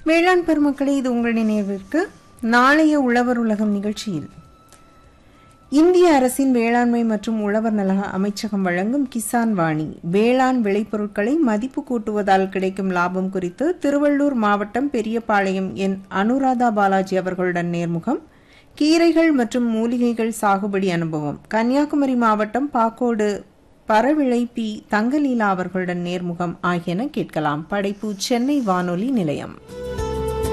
வேளாண் பெருமக்களே, இது உங்கள் நினைவிற்கு நாளைய உழவர் உலகம் நிகழ்ச்சியில் இந்திய அரசின் வேளாண்மை மற்றும் உழவர் நல அமைச்சகம் வழங்கும் கிசான் வாணி வேளாண் விளைபொருட்களை மதிப்பு கூட்டுவதால் கிடைக்கும் லாபம் குறித்து திருவள்ளூர் மாவட்டம் பெரியபாளையம் என் அனுராதா பாலாஜி அவர்களுடன் நேர்முகம், கீரைகள் மற்றும் மூலிகைகள் சாகுபடி அனுபவம் கன்னியாகுமரி மாவட்டம் பாக்கோடு பரவிளை பி தங்கலீலா அவர்களுடன் நேர்முகம் ஆகியன கேட்கலாம். படைப்பு சென்னை வானொலி நிலையம்.